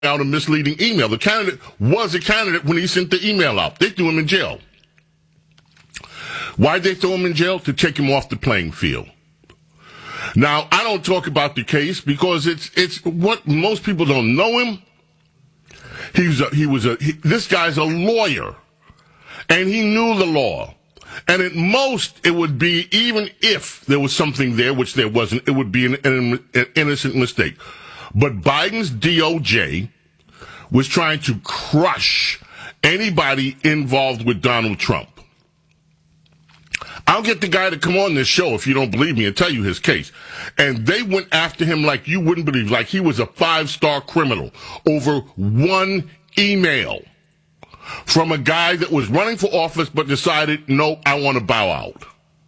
out a misleading email. The candidate was a candidate when he sent the email out. They threw him in jail. Why'd they throw him in jail? To take him off the playing field. Now, I don't talk about the case because it's what most people don't know him. This guy's a lawyer, and he knew the law. And at most, it would be, even if there was something there, which there wasn't, it would be an innocent mistake. But Biden's DOJ was trying to crush anybody involved with Donald Trump. I'll get the guy to come on this show, if you don't believe me, and tell you his case. And they went after him like you wouldn't believe, like he was a 5-star criminal over one email from a guy that was running for office but decided, no, I want to bow out.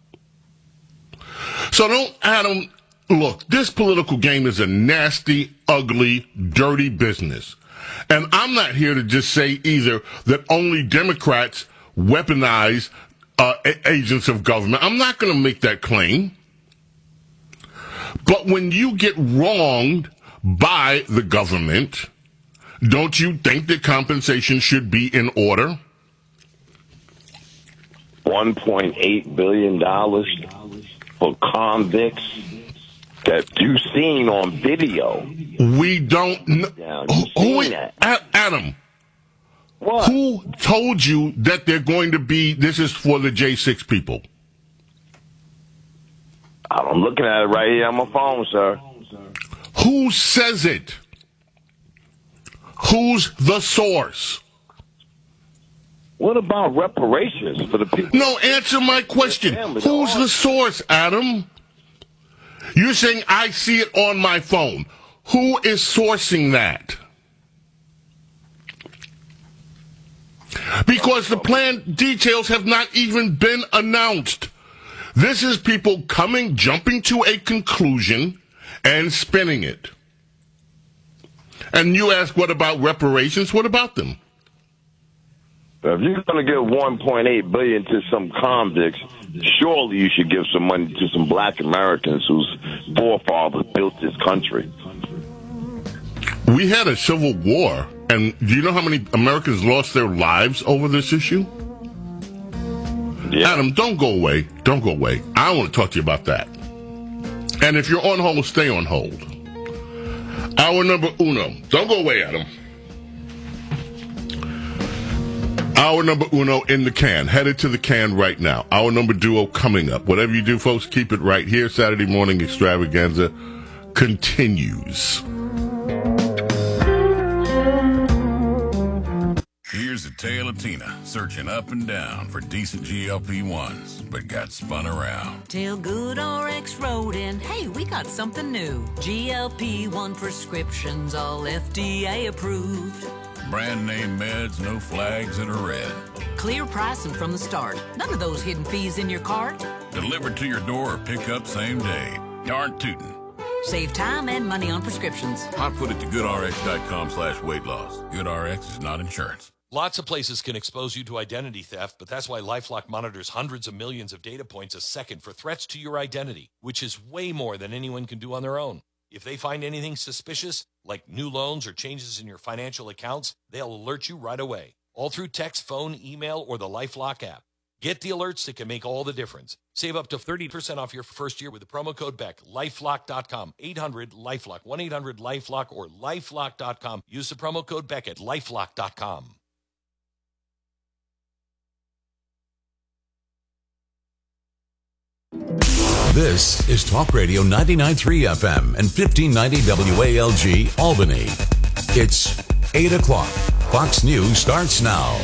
So don't, Adam, look, this political game is a nasty, ugly, dirty business. And I'm not here to just say either that only Democrats weaponize agents of government. I'm not going to make that claim. But when you get wronged by the government, don't you think that compensation should be in order? $1.8 billion for convicts that you've seen on video. We don't know. Adam, what? Who told you that they're going to be, this is for the J6 people? I'm looking at it right here on my phone, sir. Who says it? Who's the source? What about reparations for the people? No, answer my question. Who's the source, Adam? You're saying I see it on my phone. Who is sourcing that? Because the plan details have not even been announced. This is people jumping to a conclusion and spinning it. And you ask, what about reparations? What about them? If you're going to give $1.8 billion to some convicts, surely you should give some money to some black Americans whose forefathers built this country. We had a civil war, and do you know how many Americans lost their lives over this issue? Yeah. Adam, don't go away. Don't go away. I want to talk to you about that. And if you're on hold, stay on hold. Hour number uno. Don't go away, Adam. Hour number uno in the can. Headed to the can right now. Hour number duo coming up. Whatever you do, folks, keep it right here. Saturday morning extravaganza continues. Here's a tale of Tina searching up and down for decent GLP-1s, but got spun around. Till GoodRx wrote in, hey, we got something new. GLP-1 prescriptions, all FDA approved. Brand name meds, no flags that are red. Clear pricing from the start. None of those hidden fees in your cart. Delivered to your door or pick up same day. Darn tootin'. Save time and money on prescriptions. Hot foot it to goodrx.com/weight loss. GoodRx is not insurance. Lots of places can expose you to identity theft, but that's why LifeLock monitors hundreds of millions of data points a second for threats to your identity, which is way more than anyone can do on their own. If they find anything suspicious, like new loans or changes in your financial accounts, they'll alert you right away, all through text, phone, email, or the LifeLock app. Get the alerts that can make all the difference. Save up to 30% off your first year with the promo code BECK. LifeLock.com, 800-LifeLock, 1-800-LifeLock, or LifeLock.com. Use the promo code BECK at LifeLock.com. This is Talk Radio 99.3 FM and 1590 WALG Albany. It's 8 o'clock. Fox News starts now.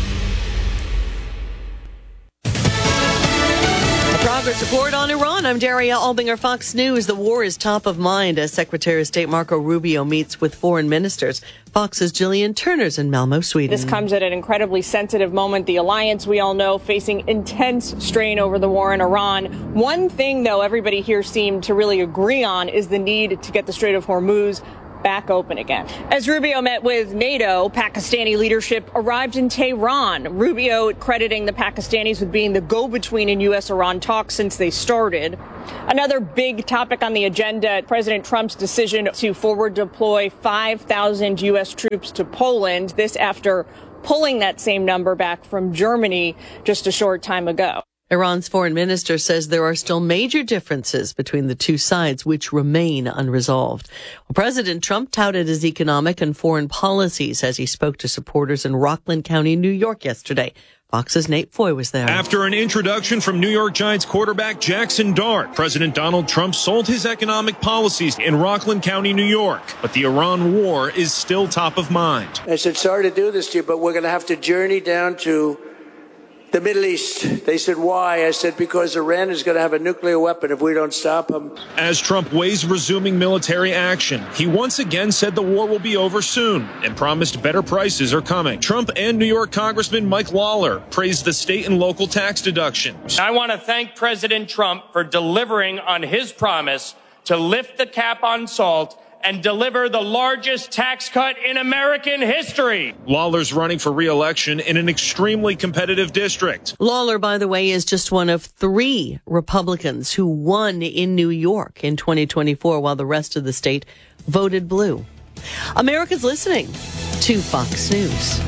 Progress report on Iran. I'm Daria Albinger, Fox News. The war is top of mind as Secretary of State Marco Rubio meets with foreign ministers. Fox's Jillian Turner's in Malmö, Sweden. This comes at an incredibly sensitive moment. The alliance, we all know, facing intense strain over the war in Iran. One thing, though, everybody here seemed to really agree on is the need to get the Strait of Hormuz back open again. As Rubio met with NATO, Pakistani leadership arrived in Tehran. Rubio crediting the Pakistanis with being the go-between in U.S.-Iran talks since they started. Another big topic on the agenda, President Trump's decision to forward deploy 5,000 U.S. troops to Poland. This after pulling that same number back from Germany just a short time ago. Iran's foreign minister says there are still major differences between the two sides which remain unresolved. Well, President Trump touted his economic and foreign policies as he spoke to supporters in Rockland County, New York yesterday. Fox's Nate Foy was there. After an introduction from New York Giants quarterback Jackson Dart, President Donald Trump sold his economic policies in Rockland County, New York. But the Iran war is still top of mind. I said, sorry to do this to you, but we're going to have to journey down to the Middle East. They said, why? I said, because Iran is going to have a nuclear weapon if we don't stop them. As Trump weighs resuming military action, he once again said the war will be over soon and promised better prices are coming. Trump and New York Congressman Mike Lawler praised the state and local tax deductions. I want to thank President Trump for delivering on his promise to lift the cap on salt and deliver the largest tax cut in American history. Lawler's running for re-election in an extremely competitive district. Lawler, by the way, is just one of 3 Republicans who won in New York in 2024, while the rest of the state voted blue. America's listening to Fox News.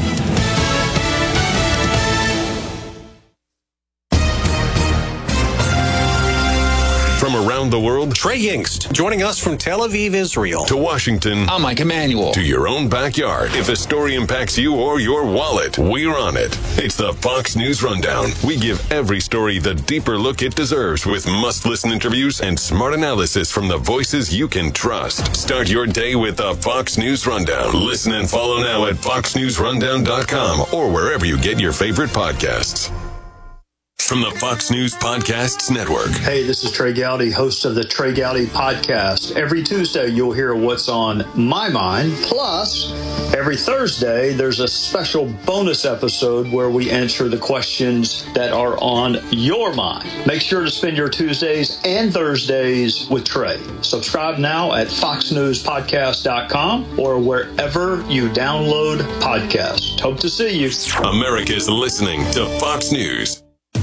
From around the world, Trey Yingst, joining us from Tel Aviv, Israel. To Washington, I'm Mike Emanuel. To your own backyard. If a story impacts you or your wallet, we're on it. It's the Fox News Rundown. We give every story the deeper look it deserves with must-listen interviews and smart analysis from the voices you can trust. Start your day with the Fox News Rundown. Listen and follow now at foxnewsrundown.com or wherever you get your favorite podcasts. From the Fox News Podcasts Network. Hey, this is Trey Gowdy, host of the Trey Gowdy Podcast. Every Tuesday, you'll hear what's on my mind. Plus, every Thursday, there's a special bonus episode where we answer the questions that are on your mind. Make sure to spend your Tuesdays and Thursdays with Trey. Subscribe now at foxnewspodcast.com or wherever you download podcasts. Hope to see you. America's listening to Fox News.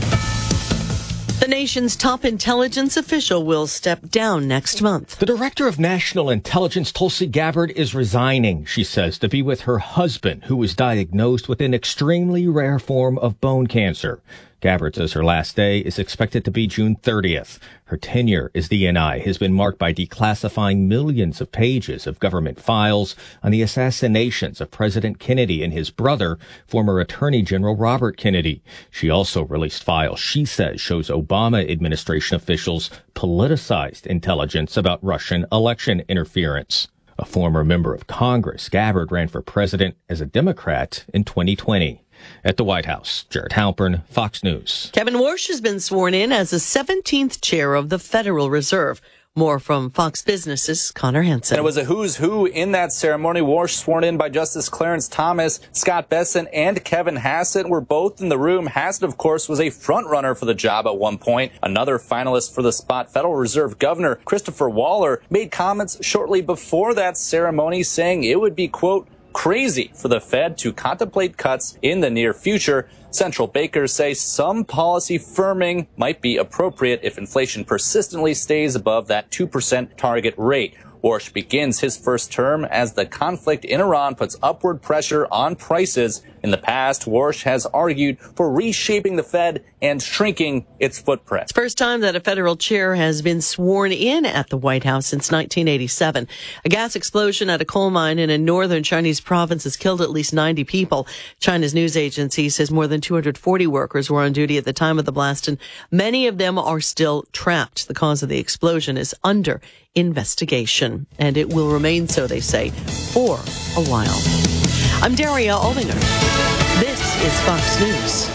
The nation's top intelligence official will step down next month. The director of national intelligence, Tulsi Gabbard, is resigning, she says, to be with her husband, who was diagnosed with an extremely rare form of bone cancer. Gabbard says her last day is expected to be June 30th. Her tenure as DNI has been marked by declassifying millions of pages of government files on the assassinations of President Kennedy and his brother, former Attorney General Robert Kennedy. She also released files she says shows Obama administration officials politicized intelligence about Russian election interference. A former member of Congress, Gabbard ran for president as a Democrat in 2020. At the White House, Jared Halpern, Fox News. Kevin Warsh has been sworn in as the 17th chair of the Federal Reserve. More from Fox Business's Connor Hansen. And it was a who's who in that ceremony. Warsh sworn in by Justice Clarence Thomas, Scott Bessent, and Kevin Hassett were both in the room. Hassett, of course, was a front runner for the job at one point. Another finalist for the spot, Federal Reserve Governor Christopher Waller, made comments shortly before that ceremony saying it would be, quote, crazy for the Fed to contemplate cuts in the near future. Central bankers say some policy firming might be appropriate if inflation persistently stays above that 2% target rate. Warsh begins his first term as the conflict in Iran puts upward pressure on prices. In the past, Warsh has argued for reshaping the Fed and shrinking its footprint. It's the first time that a federal chair has been sworn in at the White House since 1987. A gas explosion at a coal mine in a northern Chinese province has killed at least 90 people. China's news agency says more than 240 workers were on duty at the time of the blast, and many of them are still trapped. The cause of the explosion is under investigation, and it will remain so, they say, for a while. I'm Daria Aldinger. This is Fox News.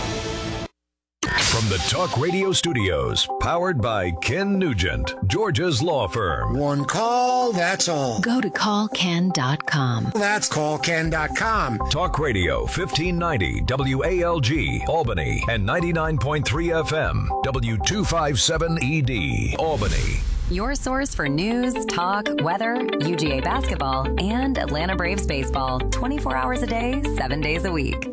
From the Talk Radio studios, powered by Ken Nugent, Georgia's law firm. One call, that's all. Go to callken.com. That's callken.com. Talk Radio 1590 WALG, Albany, and 99.3 FM, W257ED, Albany. your source for news, talk, weather, UGA basketball, and Atlanta Braves baseball. 24 hours a day, 7 days a week.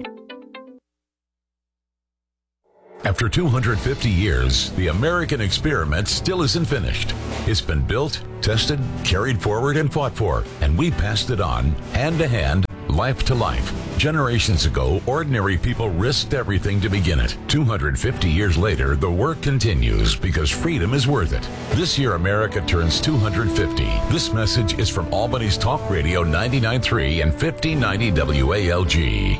After 250 years, the American experiment still isn't finished. It's been built, tested, carried forward, and fought for, and we passed it on, hand to hand, life to life. Generations ago, ordinary people risked everything to begin it. 250 years later, the work continues because freedom is worth it. This year, America turns 250. This message is from Albany's Talk Radio 99.3 and 1590 WALG.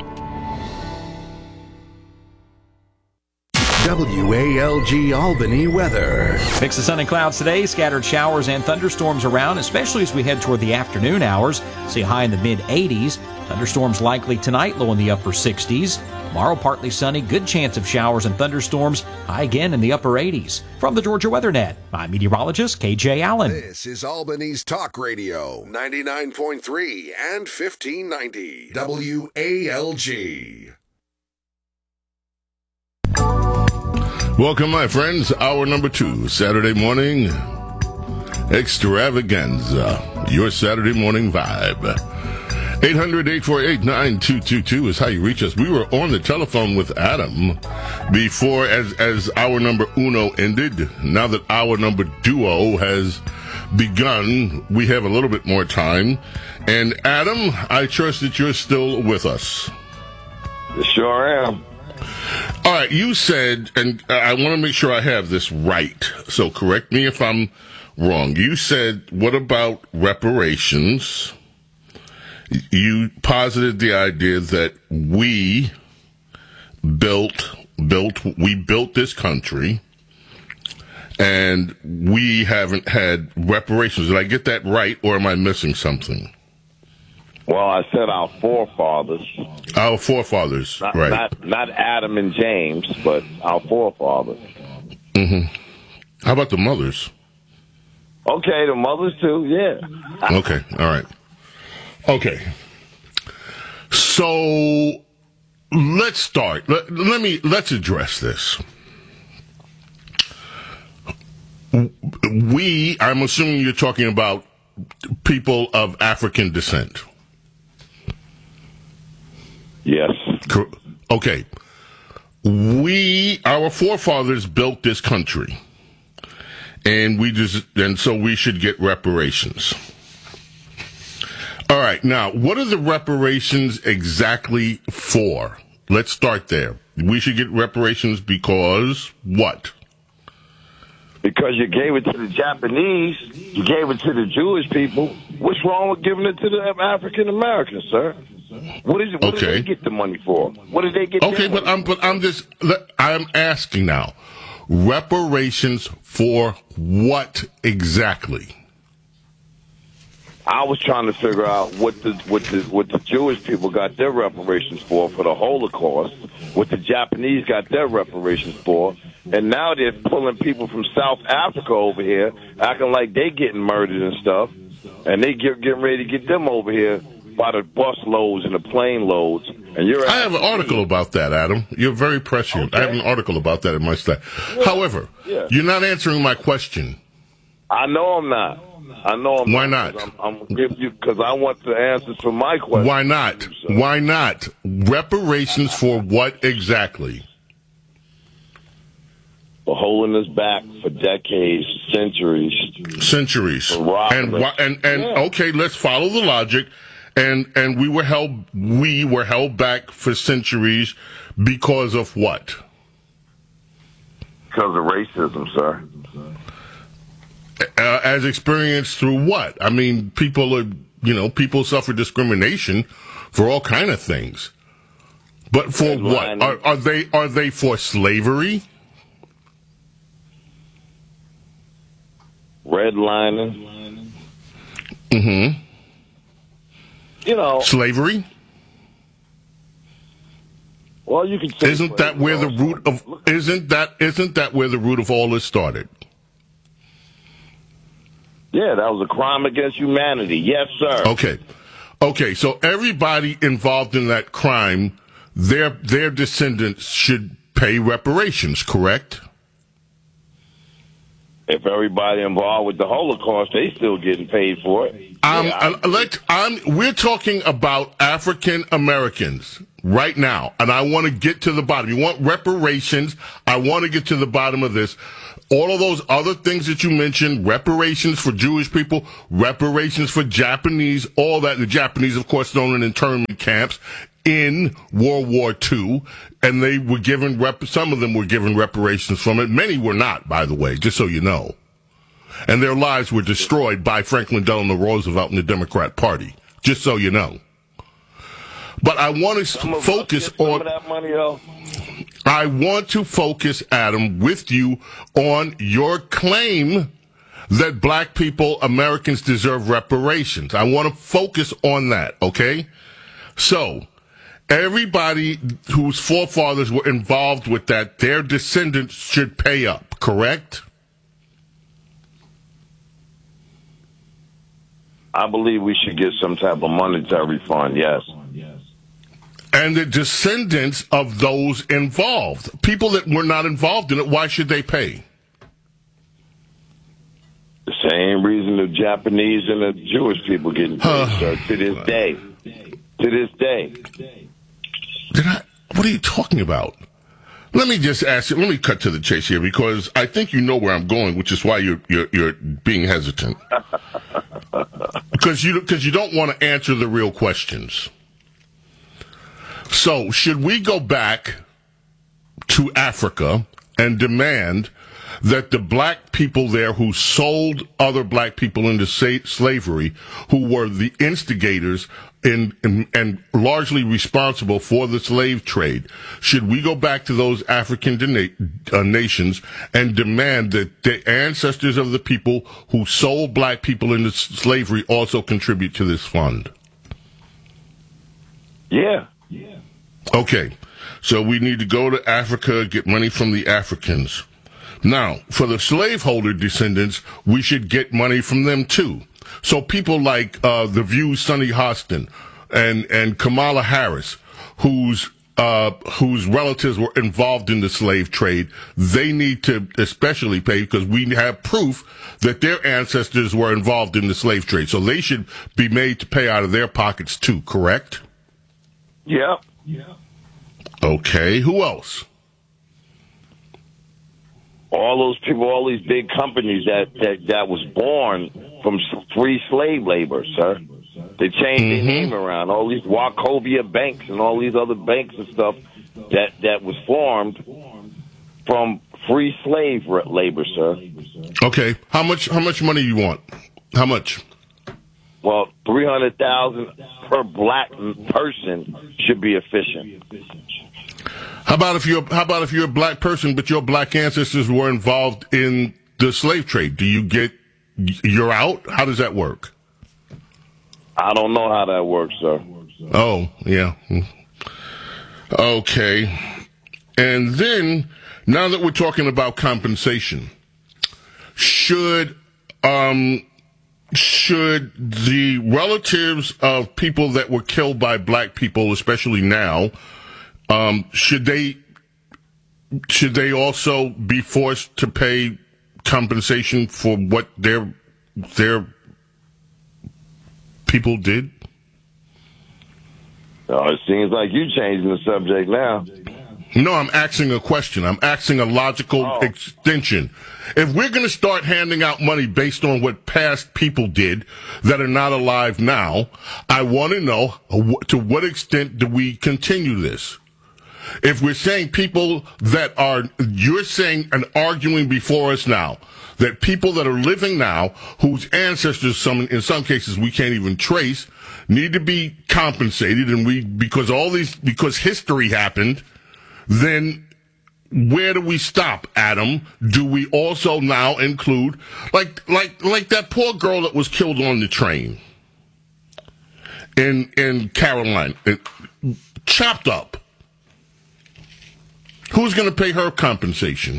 WALG Albany weather. Mix of sun and clouds today, scattered showers and thunderstorms around, especially as we head toward the afternoon hours. See a high in the mid-80s. Thunderstorms likely tonight, low in the upper 60s. Tomorrow, partly sunny, good chance of showers and thunderstorms, high again in the upper 80s. From the Georgia Weather Net, I'm meteorologist KJ Allen. This is Albany's Talk Radio, 99.3 and 1590 WALG. Welcome, my friends. Hour number 2, Saturday morning extravaganza. Your Saturday morning vibe. 800-848-9222 is how you reach us. We were on the telephone with Adam before, as hour number uno ended. Now that hour number duo has begun, we have a little bit more time. And Adam, I trust that you're still with us. Sure am. All right, you said, and I want to make sure I have this right, so correct me if I'm wrong. You said, what about reparations? You posited the idea that we built this country, and we haven't had reparations. Did I get that right, or am I missing something? Well, I said our forefathers. Our forefathers, right. Not Adam and James, but our forefathers. Mm-hmm. How about the mothers? Okay, the mothers too, yeah. Okay, all right. Okay. So, let's start. Let's address this. I'm assuming you're talking about people of African descent. Yes. Okay. Our forefathers built this country, and so we should get reparations. All right. Now, what are the reparations exactly for? Let's start there. We should get reparations because what? Because you gave it to the Japanese, you gave it to the Jewish people. What's wrong with giving it to the African Americans, sir? What do they get the money for? What do they get? Okay, but I'm asking now. Reparations for what exactly? I was trying to figure out what the Jewish people got their reparations for the Holocaust, what the Japanese got their reparations for, and now they're pulling people from South Africa over here, acting like they getting murdered and stuff, and they getting ready to get them over here by the bus loads and the plane loads. And I have an article about that, Adam. You're very prescient. Okay. I have an article about that in my staff. Yeah. However, you're not answering my question. I know I'm not. Why not? I'm going to give you, because I want the answers for my question. Why not? Why not? Reparations for what exactly? For holding us back for decades, centuries. Okay, let's follow the logic. And we were held back for centuries because of what? Because of racism, sir. As experienced through what? I mean, people suffer discrimination for all kind of things. But for what? Are they for slavery? Redlining. Mm-hmm. Slavery? Well, you can say isn't that where the root of all this started? Yeah, that was a crime against humanity. Yes, sir. Okay, so everybody involved in that crime, their descendants should pay reparations, correct? if everybody involved with the Holocaust, they still getting paid for it. We're talking about African Americans right now, and I want to get to the bottom. You want reparations? I want to get to the bottom of this. All of those other things that you mentioned, reparations for Jewish people, reparations for Japanese, all that. The Japanese, of course, thrown in internment camps in World War II, and they were given some of them were given reparations from it. Many were not, by the way, just so you know. And their lives were destroyed by Franklin Delano Roosevelt and the Democrat Party, just so you know. But I want to focus on that money, though. I want to focus, Adam, with you on your claim that black people, Americans, deserve reparations. I want to focus on that, okay? So, everybody whose forefathers were involved with that, their descendants should pay up, correct? I believe we should get some type of monetary fund, yes. And the descendants of those involved, people that were not involved in it, why should they pay? The same reason the Japanese and the Jewish people getting paid, sir, to this day. To this day. What are you talking about? Let me just ask you, let me cut to the chase here, because I think you know where I'm going, which is why you're being hesitant. Because you don't want to answer the real questions. So, should we go back to Africa and demand that the black people there who sold other black people into slavery, who were the instigators and largely responsible for the slave trade, should we go back to those African nations and demand that the ancestors of the people who sold black people into slavery also contribute to this fund? Yeah. Okay, so we need to go to Africa, get money from the Africans. Now, for the slaveholder descendants, we should get money from them too. So people like The View's Sonny Hostin and Kamala Harris, whose relatives were involved in the slave trade, they need to especially pay because we have proof that their ancestors were involved in the slave trade. So they should be made to pay out of their pockets too, correct? Yeah. Okay, who else? All those people, all these big companies that was born from free slave labor, sir. They changed their name around. All these Wachovia banks and all these other banks and stuff that was formed from free slave labor, sir. Okay, how much money you want? How much? Well, $300,000 per black person should be efficient. How about if you're a black person, but your black ancestors were involved in the slave trade? You're out? How does that work? I don't know how that works, sir. Oh, yeah. Okay. And then, now that we're talking about compensation, should the relatives of people that were killed by black people, especially now, should they also be forced to pay compensation for what their people did? Oh, it seems like you changing the subject now. No, I'm asking a question. I'm asking a logical extension. If we're going to start handing out money based on what past people did that are not alive now, I want to know to what extent do we continue this? If we're saying people that you're saying and arguing before us now, that people that are living now, whose ancestors, in some cases we can't even trace, need to be compensated, and because history happened, then where do we stop, Adam? Do we also now include, like that poor girl that was killed on the train in Carolina, chopped up? Who's going to pay her compensation?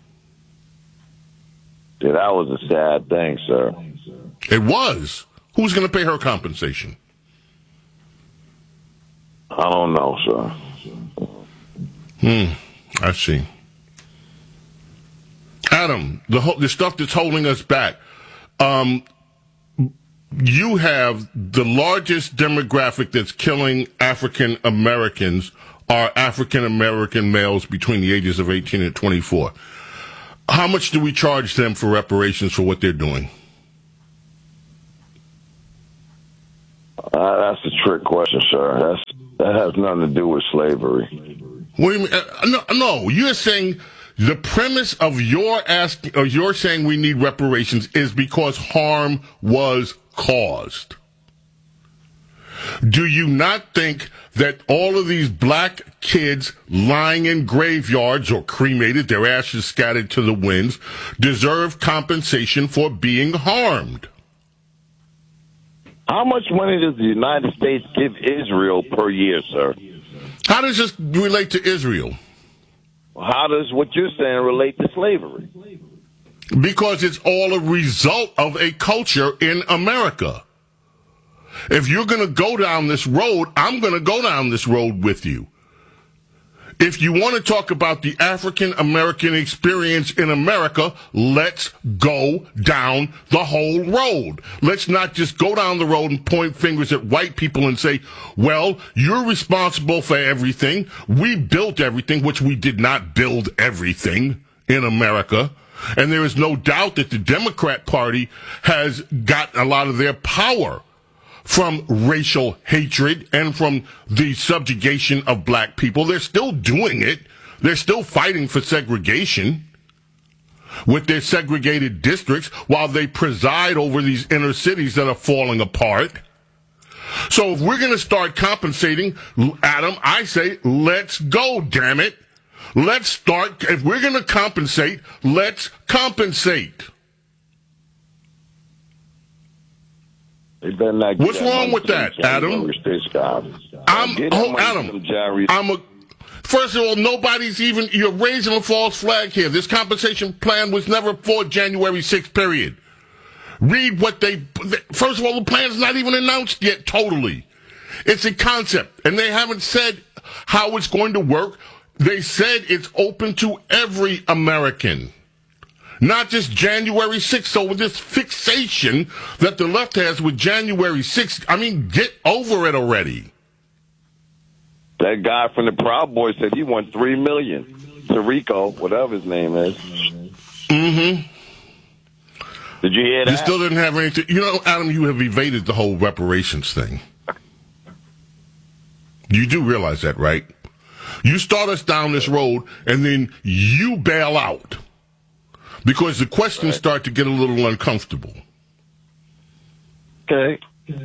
Yeah, that was a sad thing, sir. It was. Who's going to pay her compensation? I don't know, sir. I see. Adam, the stuff that's holding us back. You have the largest demographic that's killing African Americans are African American males between the ages of 18 and 24. How much do we charge them for reparations for what they're doing? That's a trick question, sir. That has nothing to do with slavery. What do you mean? No, you're saying the premise of your saying we need reparations is because harm was caused. Do you not think that all of these black kids lying in graveyards or cremated, their ashes scattered to the winds, deserve compensation for being harmed? How much money does the United States give Israel per year, sir? How does this relate to Israel? How does what you're saying relate to slavery? Because it's all a result of a culture in America. If you're going to go down this road, I'm going to go down this road with you. If you want to talk about the African American experience in America, let's go down the whole road. Let's not just go down the road and point fingers at white people and say, well, you're responsible for everything. We built everything, which we did not build everything in America. And there is no doubt that the Democrat Party has got a lot of their power from racial hatred and from the subjugation of black people. They're still doing it. They're still fighting for segregation with their segregated districts while they preside over these inner cities that are falling apart. So if we're going to start compensating, Adam, I say, let's go, damn it. Let's start. If we're going to compensate, let's compensate. What's wrong with that, Adam? First of all, nobody's even, you're raising a false flag here. This compensation plan was never for January 6th, period. Read what first of all, the plan's not even announced yet totally. It's a concept, and they haven't said how it's going to work. They said it's open to every American. Not just January 6th. So with this fixation that the left has with January 6th, I mean, get over it already. That guy from the Proud Boys said he won $3 million. Tarico, whatever his name is. Mm-hmm. Did you hear that? You still didn't have anything. You know, Adam, you have evaded the whole reparations thing. You do realize that, right? You start us down this road, and then you bail out. Because the questions start to get a little uncomfortable. Okay.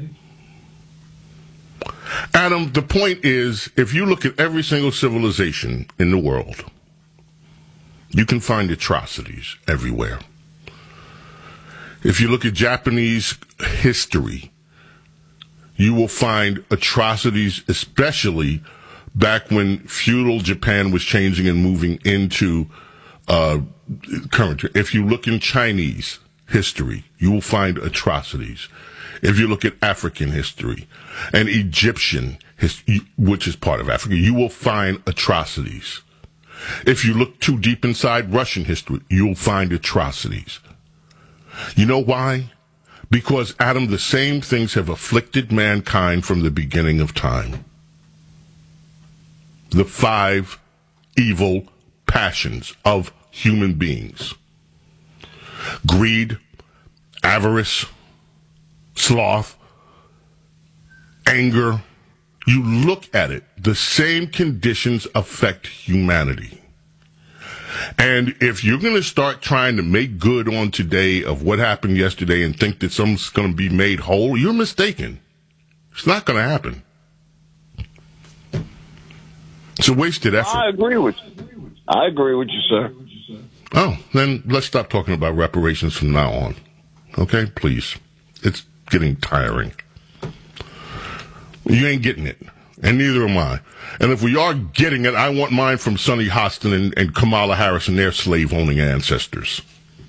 Adam, the point is, if you look at every single civilization in the world, you can find atrocities everywhere. If you look at Japanese history, you will find atrocities, especially back when feudal Japan was changing and moving into current. If you look in Chinese history, you will find atrocities. If you look at African history and Egyptian history, which is part of Africa, you will find atrocities. If you look too deep inside Russian history, you'll find atrocities. You know why? Because, Adam, the same things have afflicted mankind from the beginning of time. The 5 evil passions of human beings. Greed, avarice, sloth, anger. You look at it, the same conditions affect humanity. And if you're going to start trying to make good on today of what happened yesterday and think that something's going to be made whole, you're mistaken. It's not going to happen. It's a wasted effort. I agree with you, sir. Oh, then let's stop talking about reparations from now on. Okay, please. It's getting tiring. You ain't getting it, and neither am I. And if we are getting it, I want mine from Sonny Hostin and Kamala Harris and their slave-owning ancestors.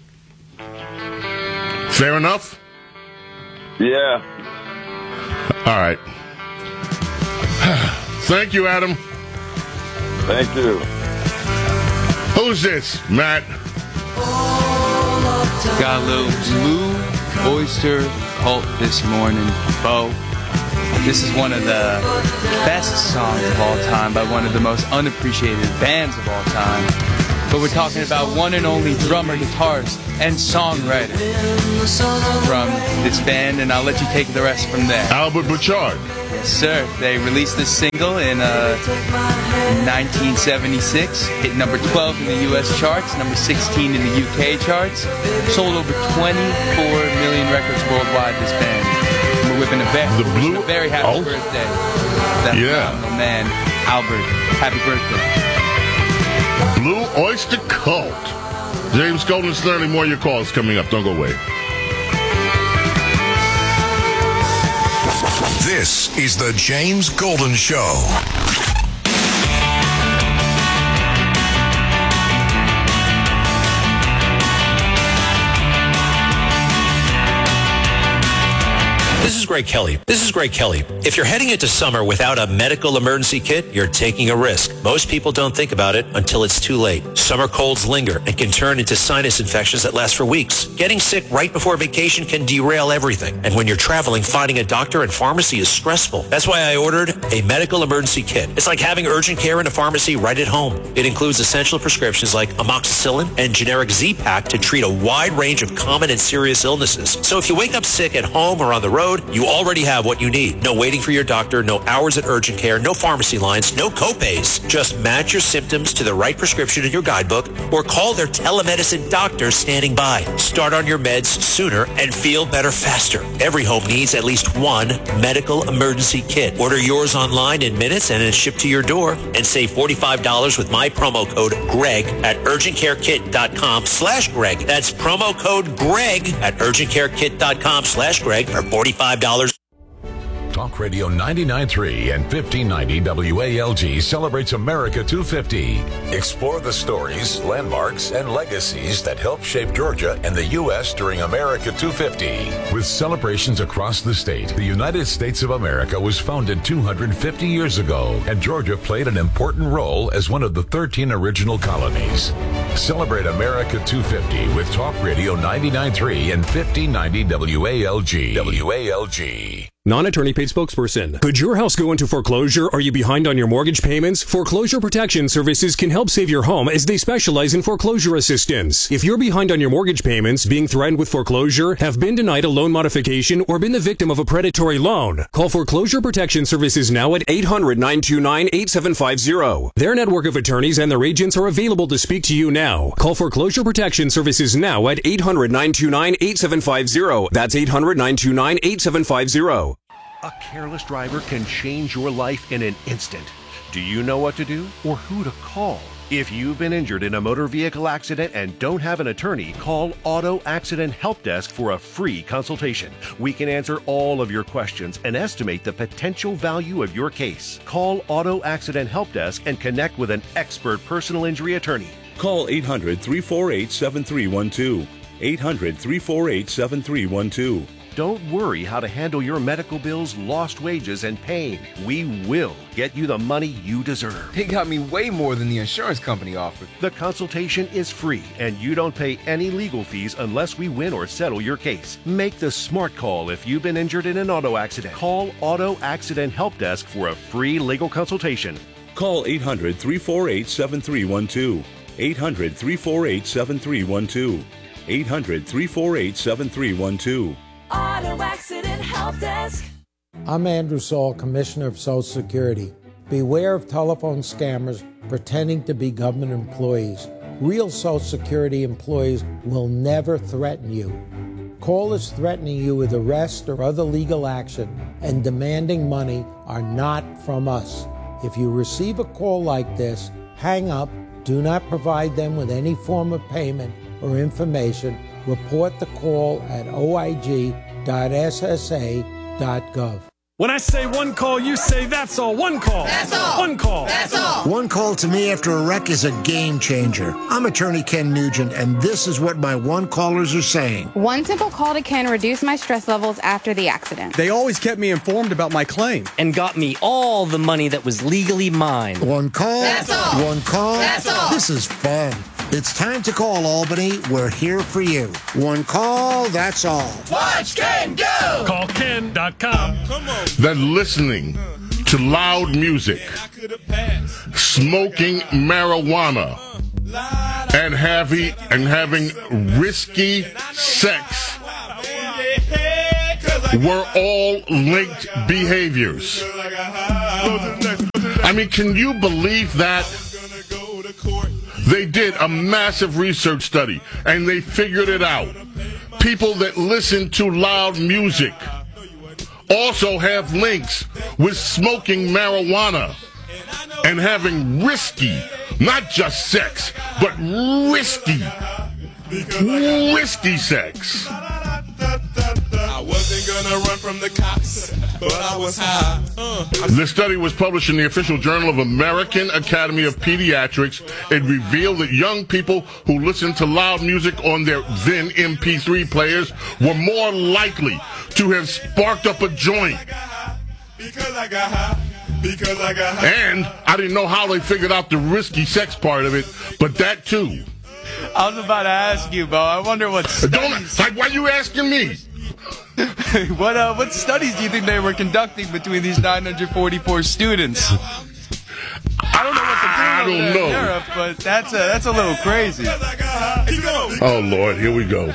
Fair enough? Yeah. All right. Thank you, Adam. Thank you. Who's this, Matt? Got a little Blue Oyster Cult this morning, Bo. This is one of the best songs of all time by one of the most unappreciated bands of all time. But we're talking about one and only drummer, guitarist, and songwriter from this band, and I'll let you take the rest from there. Albert Bouchard. Yes, sir. They released this single in 1976, hit number 12 in the U.S. charts, number 16 in the U.K. charts, sold over 24 million records worldwide, this band. And we're whipping a very happy birthday. That phenomenal man, Albert. Happy birthday. Blue Oyster Cult. James Golden, Sterling, more of your calls coming up. Don't go away. This is the James Golden Show. This is Greg Kelly. If you're heading into summer without a medical emergency kit, you're taking a risk. Most people don't think about it until it's too late. Summer colds linger and can turn into sinus infections that last for weeks. Getting sick right before vacation can derail everything. And when you're traveling, finding a doctor and pharmacy is stressful. That's why I ordered a medical emergency kit. It's like having urgent care in a pharmacy right at home. It includes essential prescriptions like amoxicillin and generic Z-Pak to treat a wide range of common and serious illnesses. So if you wake up sick at home or on the road, you already have what you need. No waiting for your doctor, no hours at urgent care, no pharmacy lines, no copays. Just match your symptoms to the right prescription in your guidebook or call their telemedicine doctor standing by. Start on your meds sooner and feel better faster. Every home needs at least one medical emergency kit. Order yours online in minutes and it's shipped to your door. And save $45 with my promo code GREG at urgentcarekit.com/Greg. That's promo code GREG at urgentcarekit.com/Greg for $45. Talk Radio 99.3 and 1590 WALG celebrates America 250. Explore the stories, landmarks, and legacies that helped shape Georgia and the U.S. during America 250. With celebrations across the state, the United States of America was founded 250 years ago, and Georgia played an important role as one of the 13 original colonies. Celebrate America 250 with Talk Radio 99.3 and 1590 WALG. WALG. Non-attorney paid spokesperson. Could your house go into foreclosure? Are you behind on your mortgage payments? Foreclosure Protection Services can help save your home as they specialize in foreclosure assistance. If you're behind on your mortgage payments, being threatened with foreclosure, have been denied a loan modification, or been the victim of a predatory loan, call Foreclosure Protection Services now at 800-929-8750. Their network of attorneys and their agents are available to speak to you now. Call Foreclosure Protection Services now at 800-929-8750. That's 800-929-8750. A careless driver can change your life in an instant. Do you know what to do or who to call? If you've been injured in a motor vehicle accident and don't have an attorney, call Auto Accident Help Desk for a free consultation. We can answer all of your questions and estimate the potential value of your case. Call Auto Accident Help Desk and connect with an expert personal injury attorney. Call 800-348-7312. 800-348-7312. Don't worry how to handle your medical bills, lost wages, and pain. We will get you the money you deserve. They got me way more than the insurance company offered. The consultation is free, and you don't pay any legal fees unless we win or settle your case. Make the smart call if you've been injured in an auto accident. Call Auto Accident Help Desk for a free legal consultation. Call 800-348-7312. 800-348-7312. 800-348-7312. Auto Accident Help Desk. I'm Andrew Saul, Commissioner of Social Security. Beware of telephone scammers pretending to be government employees. Real Social Security employees will never threaten you. Callers threatening you with arrest or other legal action and demanding money are not from us. If you receive a call like this, hang up, do not provide them with any form of payment or information. Report the call at oig.ssa.gov. When I say one call, you say that's all. One call. That's all. One call. That's all. One call to me after a wreck is a game changer. I'm attorney Ken Nugent, and this is what my one callers are saying. One simple call to Ken reduced my stress levels after the accident. They always kept me informed about my claim. And got me all the money that was legally mine. One call. That's all. One call. That's all. This is fun. It's time to call Albany. We're here for you. One call, that's all. Watch Ken go! Call Ken.com. That listening to loud music, smoking marijuana, and having risky sex were all linked behaviors. I mean, can you believe that? They did a massive research study, and they figured it out. People that listen to loud music also have links with smoking marijuana and having risky, not just sex, but risky sex. I wasn't gonna run from the cops, but I was high. The study was published in the official Journal of American Academy of Pediatrics. It revealed that young people who listened to loud music on their then MP3 players were more likely to have sparked up a joint. Because I got high. And I didn't know how they figured out the risky sex part of it, but that too. I was about to ask you, Bo. I wonder what studies... why are you asking me? What studies do you think they were conducting between these 944 students? I don't know what they're doing over there in Europe, but that's a little crazy. Oh, Lord, here we go.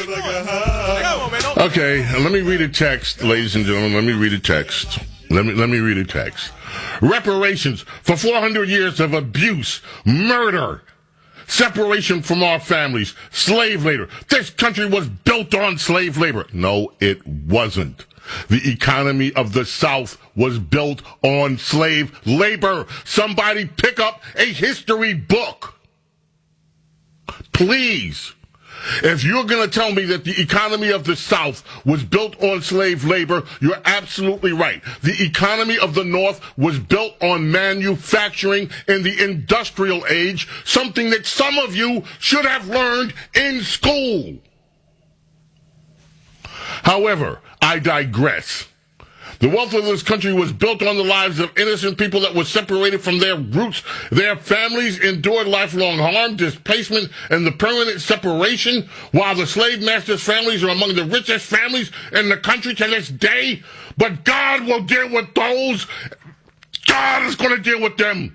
Okay, let me read a text, ladies and gentlemen. Let me read a text. Let me read a text. Reparations for 400 years of abuse, murder, separation from our families, slave labor. This country was built on slave labor. No, it wasn't. The economy of the South was built on slave labor. Somebody pick up a history book. Please. If you're going to tell me that the economy of the South was built on slave labor, you're absolutely right. The economy of the North was built on manufacturing in the industrial age, something that some of you should have learned in school. However, I digress. The wealth of this country was built on the lives of innocent people that were separated from their roots. Their families endured lifelong harm, displacement, and the permanent separation, while the slave masters' families are among the richest families in the country to this day. But God will deal with those. God is going to deal with them.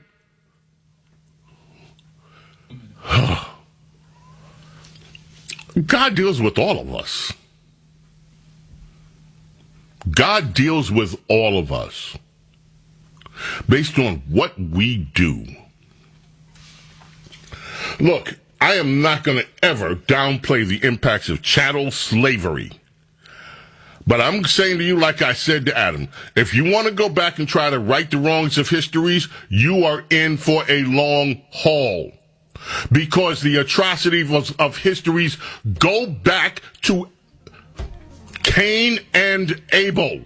God deals with all of us. God deals with all of us based on what we do. Look, I am not going to ever downplay the impacts of chattel slavery. But I'm saying to you, like I said to Adam, if you want to go back and try to right the wrongs of histories, you are in for a long haul. Because the atrocities of histories go back to Cain and Abel.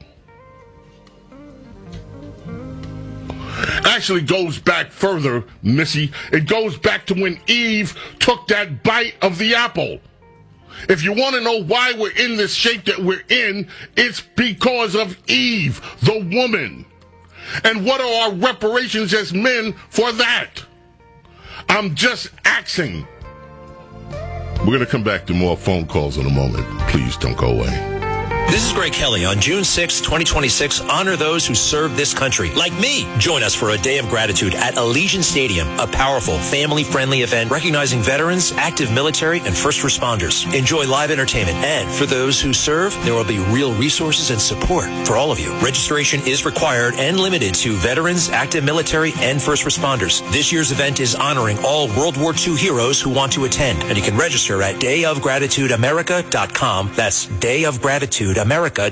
Actually goes back further, Missy. It goes back to when Eve took that bite of the apple. If you want to know why we're in this shape that we're in, it's because of Eve, the woman. And what are our reparations as men for that? I'm just asking. We're going to come back to more phone calls in a moment. Please don't go away. This is Greg Kelly. On June 6, 2026, honor those who serve this country, like me. Join us for a day of gratitude at Allegiant Stadium, a powerful, family-friendly event recognizing veterans, active military, and first responders. Enjoy live entertainment, and for those who serve, there will be real resources and support for all of you. Registration is required and limited to veterans, active military, and first responders. This year's event is honoring all World War II heroes who want to attend, and you can register at dayofgratitudeamerica.com. That's dayofgratitudeamerica.com.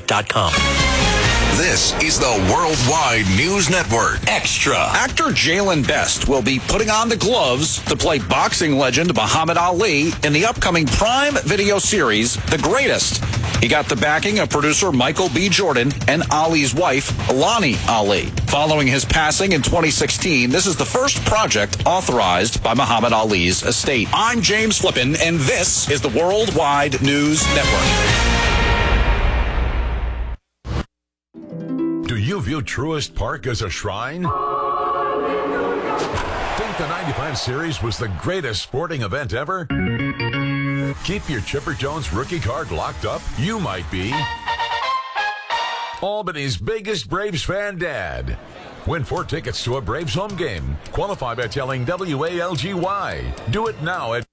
This is the Worldwide News Network. Extra. Actor Jalen Best will be putting on the gloves to play boxing legend Muhammad Ali in the upcoming Prime Video series, The Greatest. He got the backing of producer Michael B. Jordan and Ali's wife, Lonnie Ali. Following his passing in 2016, this is the first project authorized by Muhammad Ali's estate. I'm James Flippin, and this is the Worldwide News Network. Do you view Truist Park as a shrine? Think the 95 Series was the greatest sporting event ever? Keep your Chipper Jones rookie card locked up? You might be Albany's biggest Braves fan dad. Win 4 tickets to a Braves home game. Qualify by telling WALG why. Do it now at...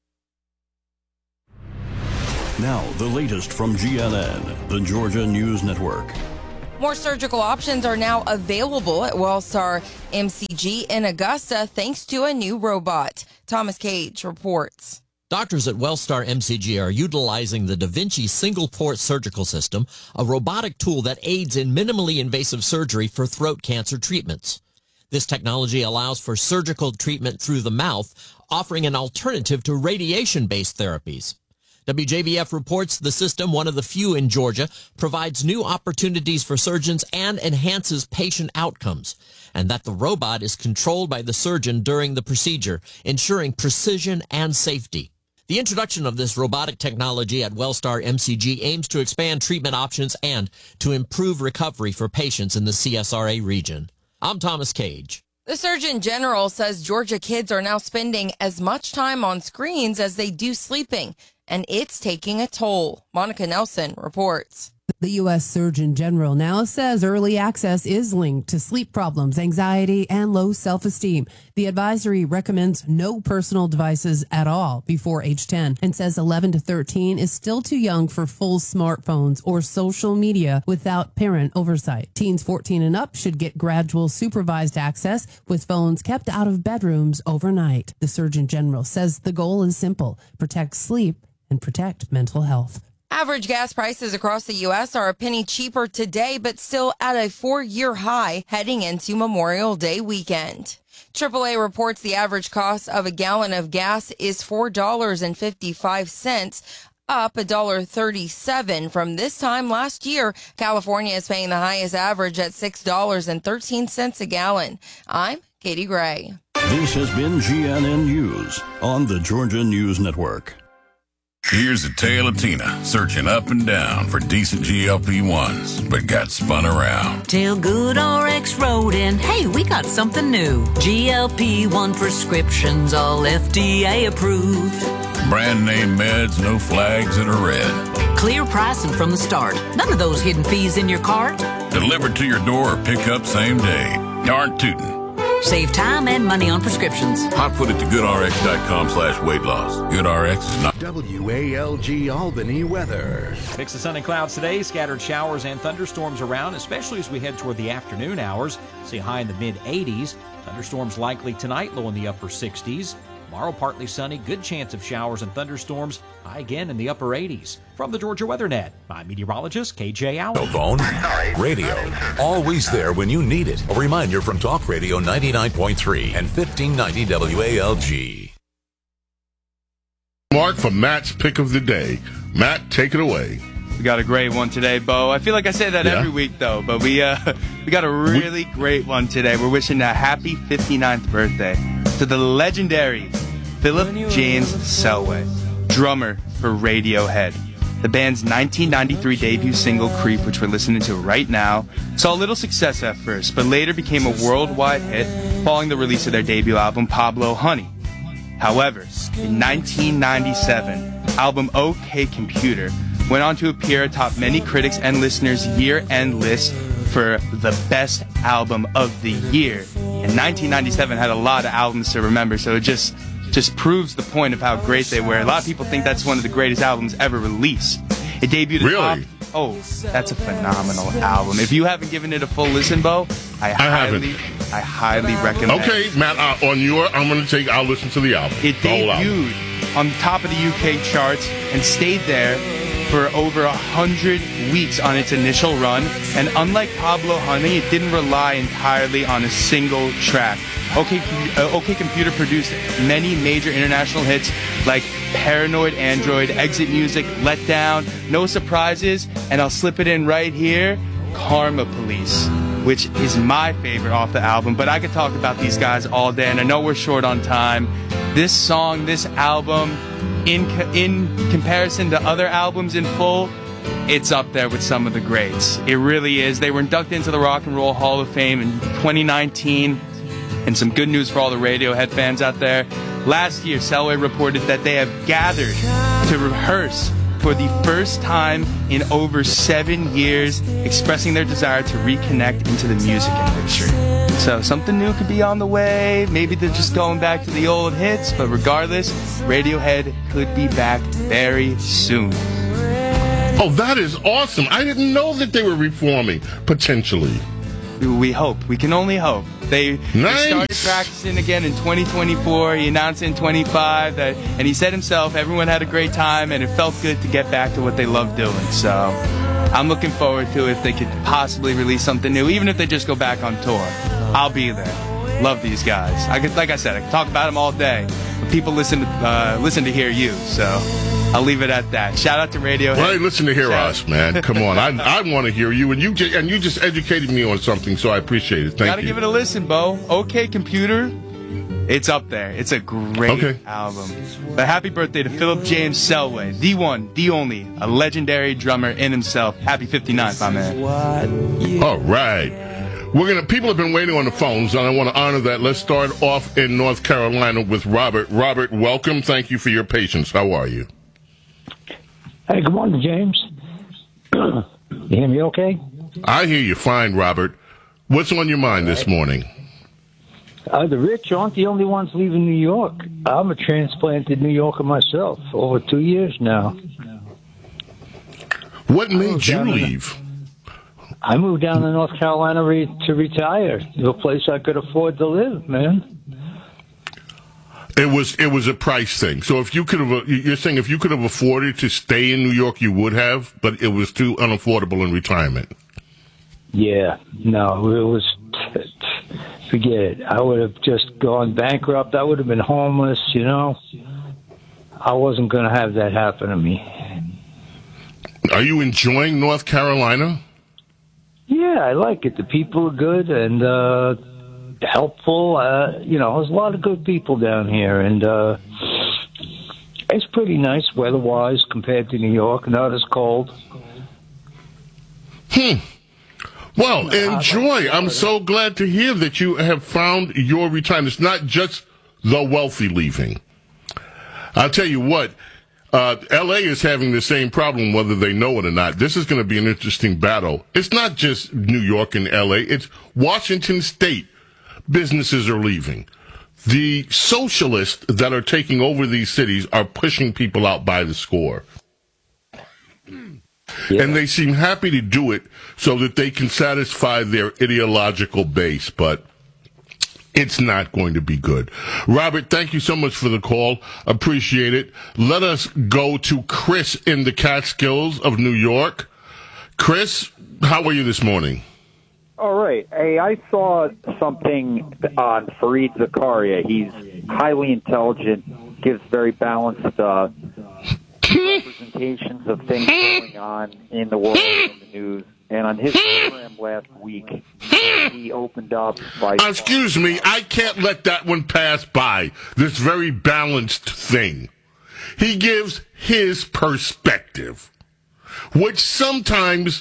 Now, the latest from GNN, the Georgia News Network. More surgical options are now available at Wellstar MCG in Augusta thanks to a new robot. Thomas Cage reports. Doctors at Wellstar MCG are utilizing the Da Vinci single-port surgical system, a robotic tool that aids in minimally invasive surgery for throat cancer treatments. This technology allows for surgical treatment through the mouth, offering an alternative to radiation-based therapies. WJBF reports the system, one of the few in Georgia, provides new opportunities for surgeons and enhances patient outcomes, and that the robot is controlled by the surgeon during the procedure, ensuring precision and safety. The introduction of this robotic technology at Wellstar MCG aims to expand treatment options and to improve recovery for patients in the CSRA region. I'm Thomas Cage. The Surgeon General says Georgia kids are now spending as much time on screens as they do sleeping, and it's taking a toll. Monica Nelson reports. The U.S. Surgeon General now says early access is linked to sleep problems, anxiety, and low self-esteem. The advisory recommends no personal devices at all before age 10 and says 11 to 13 is still too young for full smartphones or social media without parent oversight. Teens 14 and up should get gradual supervised access with phones kept out of bedrooms overnight. The Surgeon General says the goal is simple: protect sleep and protect mental health. Average gas prices across the U.S. are a penny cheaper today, but still at a 4-year high heading into Memorial Day weekend. AAA reports the average cost of a gallon of gas is $4.55, up $1.37 from this time last year. California is paying the highest average at $6.13 a gallon. I'm Katie Gray. This has been GNN News on the Georgia News Network. Here's a tale of Tina searching up and down for decent GLP-1s, but got spun around. Till Good RX wrote in, hey, we got something new. GLP-1 prescriptions, all FDA approved. Brand name meds, no flags that are red. Clear pricing from the start. None of those hidden fees in your cart. Delivered to your door or pick up same day. Darn tootin'. Save time and money on prescriptions. Hotfoot at thegoodrx.com/weight loss. GoodRx is not. WALG Albany weather. Mix of sun and clouds today. Scattered showers and thunderstorms around, especially as we head toward the afternoon hours. See high in the mid-80s. Thunderstorms likely tonight, low in the upper 60s. Tomorrow, partly sunny. Good chance of showers and thunderstorms. High again in the upper 80s. From the Georgia Weather Net, I'm meteorologist KJ Allen. Phone, radio, always there when you need it. A reminder from Talk Radio 99.3 and 1590 WALG. Mark for Matt's pick of the day. Matt, take it away. We got a great one today, Bo. I feel like I say that every week, though, but we got a really great one today. We're wishing a happy 59th birthday to the legendary Philip James Selway, drummer for Radiohead. The band's 1993 debut single, Creep, which we're listening to right now, saw a little success at first, but later became a worldwide hit following the release of their debut album, Pablo Honey. However, in 1997, album OK Computer went on to appear atop many critics' and listeners' year-end list for the best album of the year. And 1997 had a lot of albums to remember, so it just proves the point of how great they were. A lot of people think that's one of the greatest albums ever released. It debuted really? Oh, that's a phenomenal album. If you haven't given it a full listen, Bo, I highly recommend it. Okay, Matt, I'll listen to the album. It debuted on top of the UK charts and stayed there for over 100 weeks on its initial run. And unlike Pablo Honey, it didn't rely entirely on a single track. OK Computer produced many major international hits like Paranoid Android, Exit Music, Let Down, No Surprises, and I'll slip it in right here, Karma Police, which is my favorite off the album. But I could talk about these guys all day, and I know we're short on time. This song, this album, in comparison to other albums in full, it's up there with some of the greats. It really is. They were inducted into the Rock and Roll Hall of Fame in 2019. And some good news for all the Radiohead fans out there. Last year, Selway reported that they have gathered to rehearse for the first time in over 7 years, expressing their desire to reconnect into the music industry. So something new could be on the way. Maybe they're just going back to the old hits, but regardless, Radiohead could be back very soon. Oh, that is awesome. I didn't know that they were reforming, potentially. We hope. We can only hope. They started practicing again in 2024. He announced in 25 and he said himself, everyone had a great time and it felt good to get back to what they love doing. So I'm looking forward to if they could possibly release something new, even if they just go back on tour. I'll be there. Love these guys. Like I said, I can talk about them all day, but people listen to hear you. So I'll leave it at that. Shout out to Radiohead. Well, hey, listen to hear us, man. Come on. I want to hear you, and you just educated me on something, so I appreciate it. Thank you. Gotta give it a listen, Bo. OK Computer, it's up there. It's a great album. But happy birthday to Philip James Selway, the one, the only, a legendary drummer in himself. Happy 59th, my man. All right. People have been waiting on the phones, and I want to honor that. Let's start off in North Carolina with Robert. Robert, welcome. Thank you for your patience. How are you? Hey, good morning, James. You hear me okay? I hear you fine, Robert. What's on your mind this morning? The rich aren't the only ones leaving New York. I'm a transplanted New Yorker myself, over 2 years now. What made you leave? I moved down to North Carolina to retire, to a place I could afford to live, man. It was a price thing. So if you could have, you're saying if you could have afforded to stay in New York, you would have, but it was too unaffordable in retirement. Yeah, no, it was. Forget it. I would have just gone bankrupt. I would have been homeless. You know, I wasn't going to have that happen to me. Are you enjoying North Carolina? Yeah, I like it. The people are good and helpful. There's a lot of good people down here, and it's pretty nice weather-wise compared to New York. Not as cold. Well, enjoy. I'm so glad to hear that you have found your retirement. It's not just the wealthy leaving. I'll tell you what. L.A. is having the same problem, whether they know it or not. This is going to be an interesting battle. It's not just New York and L.A. It's Washington State. Businesses are leaving. The socialists that are taking over these cities are pushing people out by the score. Yeah. And they seem happy to do it so that they can satisfy their ideological base, but it's not going to be good. Robert, thank you so much for the call. Appreciate it. Let us go to Chris in the Catskills of New York. Chris, how are you this morning? All right. Hey, I saw something on Fareed Zakaria. He's highly intelligent, gives very balanced representations of things going on in the world and the news. And on his program last week, he opened up by... Excuse me, I can't let that one pass by, this very balanced thing. He gives his perspective, which sometimes,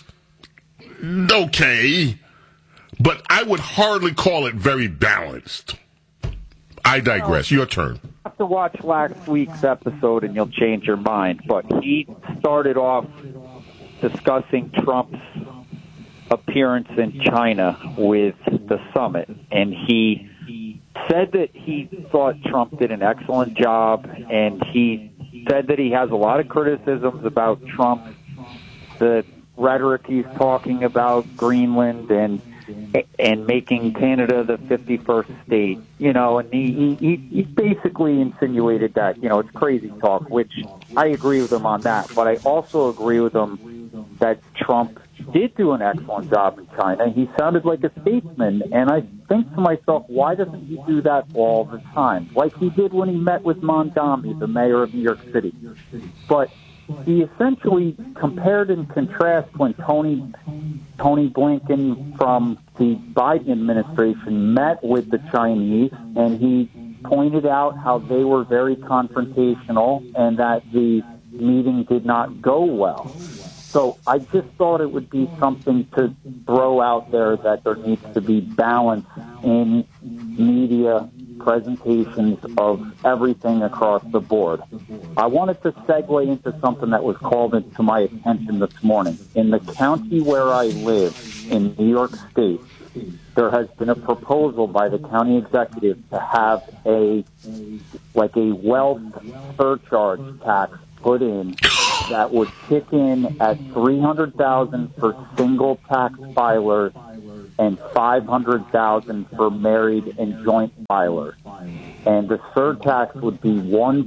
okay, but I would hardly call it very balanced. I digress. Your turn. You have to watch last week's episode and you'll change your mind. But he started off discussing Trump's appearance in China with the summit, and he said that he thought Trump did an excellent job, and he said that he has a lot of criticisms about Trump, the rhetoric he's talking about Greenland and making Canada the 51st state, and he basically insinuated that, it's crazy talk, which I agree with him on that, but I also agree with him that Trump did do an excellent job in China. He sounded like a statesman, and I think to myself, why doesn't he do that all the time? Like he did when he met with Mondami, the mayor of New York City. But he essentially compared and contrasted when Tony Blinken from the Biden administration met with the Chinese, and he pointed out how they were very confrontational and that the meeting did not go well. So I just thought it would be something to throw out there, that there needs to be balance in media media presentations of everything across the board. I wanted to segue into something that was called into my attention this morning. In the county where I live, in New York State, there has been a proposal by the county executive to have a wealth surcharge tax put in that would kick in at $300,000 for single tax filers and $500,000 for married and joint filers. And the surtax would be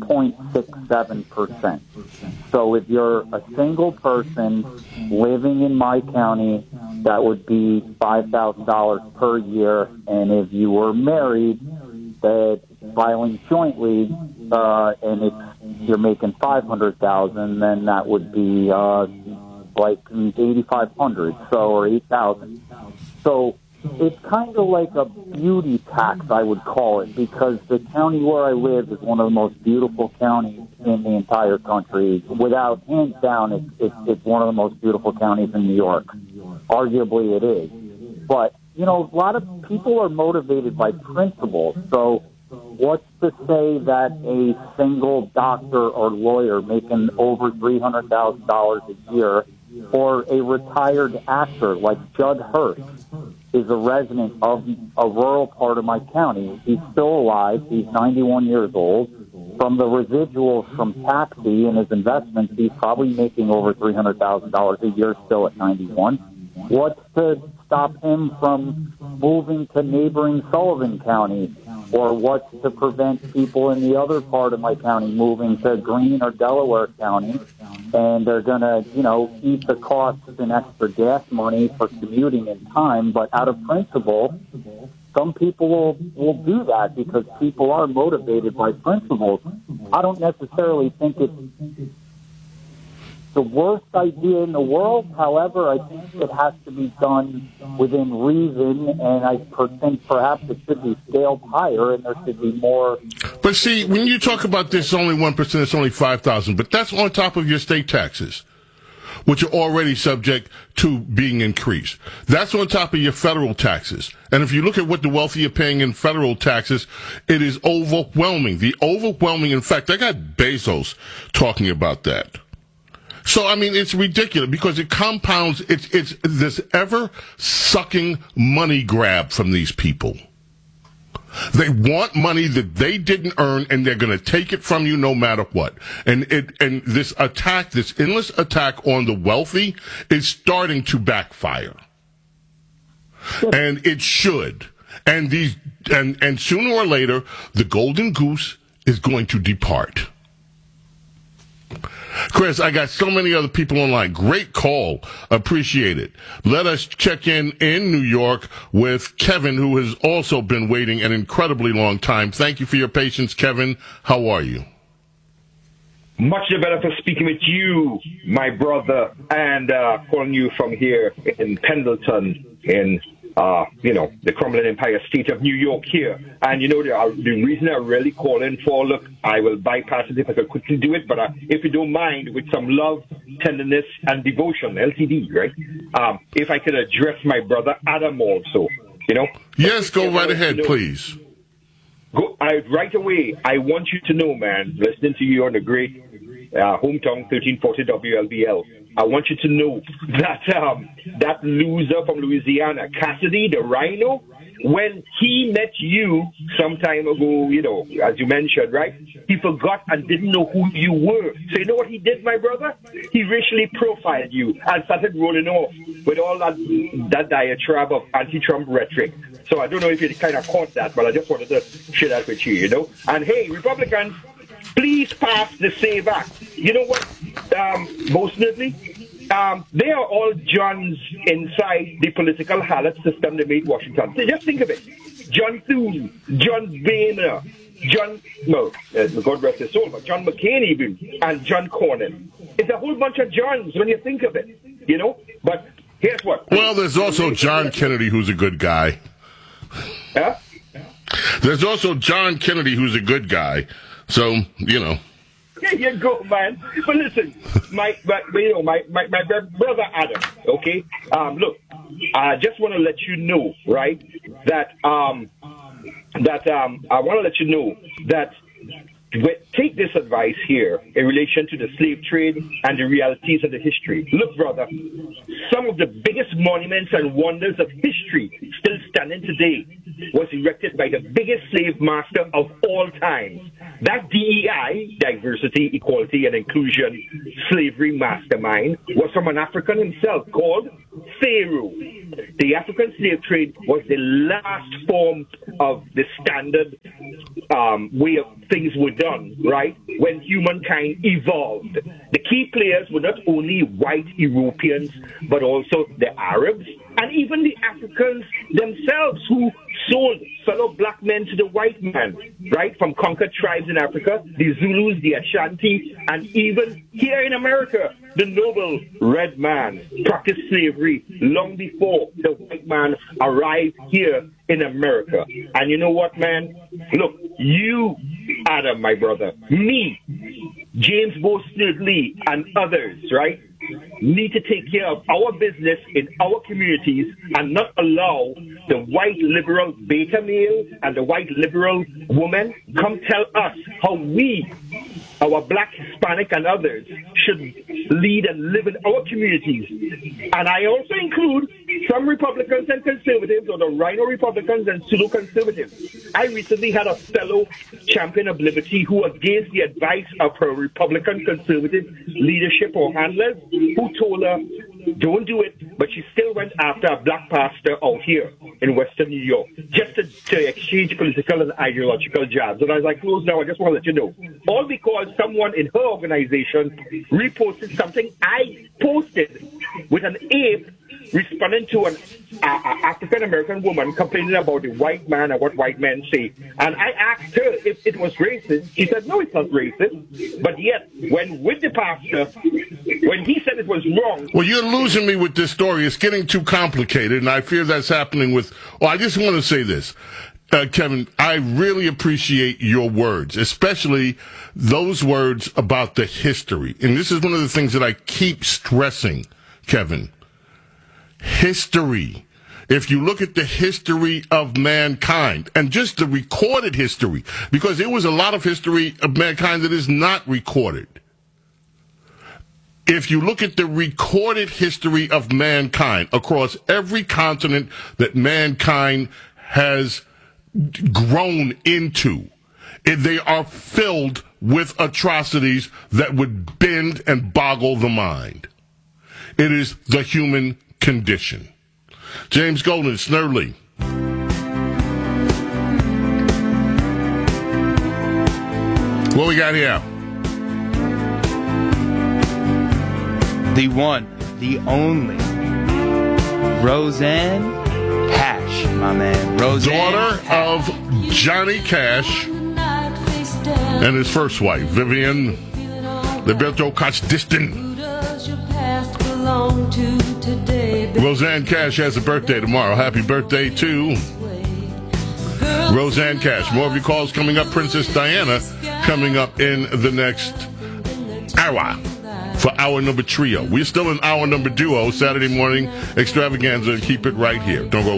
1.67%. So if you're a single person living in my county, that would be $5,000 per year. And if you were married, that filing jointly, and you're making $500,000, then that would be like $8,500, or $8,000. So it's kind of like a beauty tax, I would call it, because the county where I live is one of the most beautiful counties in the entire country. Without, hands down, it's one of the most beautiful counties in New York. Arguably it is. But, a lot of people are motivated by principles. So what's to say that a single doctor or lawyer making over $300,000 a year, or a retired actor like Judd Hirsch, is a resident of a rural part of my county? He's still alive. He's 91 years old. From the residuals from Taxi and his investments, he's probably making over $300,000 a year still at 91. What's to stop him from moving to neighboring Sullivan County? Or what's to prevent people in the other part of my county moving to Greene or Delaware County? And they're going to, eat the costs and extra gas money for commuting in time. But out of principle, some people will do that because people are motivated by principles. I don't necessarily think it's the worst idea in the world. However, I think it has to be done within reason, and I think perhaps it should be scaled higher, and there should be more. But see, when you talk about this, only 1%, it's only $5,000, but that's on top of your state taxes, which are already subject to being increased. That's on top of your federal taxes. And if you look at what the wealthy are paying in federal taxes, it is overwhelming. In fact, I got Bezos talking about that. So, it's ridiculous because it compounds, it's this ever-sucking money grab from these people. They want money that they didn't earn, and they're going to take it from you no matter what. And this attack, this endless attack on the wealthy is starting to backfire. And it should. And sooner or later, the golden goose is going to depart. Chris, I got so many other people online. Great call. Appreciate it. Let us check in New York with Kevin, who has also been waiting an incredibly long time. Thank you for your patience, Kevin. How are you? Much the better for speaking with you, my brother, and calling you from here in Pendleton in the crumbling Empire State of New York here. And, the reason I really call in for, look, I will bypass it if I could quickly do it, but if you don't mind, with some love, tenderness, and devotion, LTD, right? If I could address my brother Adam also, Yes, go right ahead, please. Right away, I want you to know, man, listening to you on the great hometown 1340 WLBL, I want you to know that that loser from Louisiana, Cassidy, the Rhino, when he met you some time ago, as you mentioned, right? He forgot and didn't know who you were. So you know what he did, my brother? He racially profiled you and started rolling off with all that diatribe of anti-Trump rhetoric. So I don't know if you kind of caught that, but I just wanted to share that with you, And hey, Republicans, please pass the SAVE Act. You know what? Most notably, they are all Johns inside the political ballot system they made Washington. So just think of it. John Thune, John Boehner, God rest his soul, but John McCain even, and John Cornyn. It's a whole bunch of Johns when you think of it, But here's what. Well, there's also John Kennedy, who's a good guy. Huh? There's also John Kennedy, who's a good guy. So, There you go, man. But listen, my brother Adam, okay? Look, I just want to let you know, right, that that I want to let you know that take this advice here in relation to the slave trade and the realities of the history. Look, brother, some of the biggest monuments and wonders of history still standing today was erected by the biggest slave master of all times. That DEI, diversity, equality, and inclusion slavery mastermind, was from an African himself called Pharaoh. The African slave trade was the last form of the standard way of things were done, right? When humankind evolved. The key players were not only white Europeans, but also the Arabs and even the Africans themselves who sold fellow black men to the white man, right? From conquered tribes in Africa, the Zulus, the Ashanti, and even here in America, the noble red man practiced slavery long before the white man arrived here in America. And you know what, man? Look, you, Adam, my brother, me, James Boston Lee, and others, right, need to take care of our business in our communities and not allow the white liberal beta male and the white liberal woman come tell us how we, our black, Hispanic, and others should lead and live in our communities. And I also include some Republicans and conservatives, or the Rhino Republicans and pseudo conservatives. I recently had a fellow champion of liberty who, against the advice of her Republican conservative leadership or handlers, who told her, don't do it, but she still went after a black pastor out here in Western New York, just to exchange political and ideological jabs. And as I close now, I just want to let you know, all because someone in her organization reposted something I posted with an ape responding to an African-American woman complaining about the white man and what white men say. And I asked her if it was racist. She said, no, it's not racist. But yet, when with the pastor, when he said it was wrong... Well, you're losing me with this story. It's getting too complicated, and I fear that's happening with... Well, I just want to say this. Kevin, I really appreciate your words, especially those words about the history. And this is one of the things that I keep stressing, Kevin. History. If you look at the history of mankind, and just the recorded history, because there was a lot of history of mankind that is not recorded. If you look at the recorded history of mankind across every continent that mankind has grown into, they are filled with atrocities that would bend and boggle the mind. It is the human condition. James Golden, Snurley. What we got here? The one, the only, Rosanne Cash, my man. Rosanne daughter Cash. of Johnny Cash and his first wife, Vivian Liberto Casdiston. Rosanne Cash has a birthday tomorrow. Happy birthday to Rosanne Cash. More of your calls coming up. Princess Diana coming up in the next hour for hour number trio. We're still in hour number duo, Saturday morning extravaganza. Keep it right here. Don't go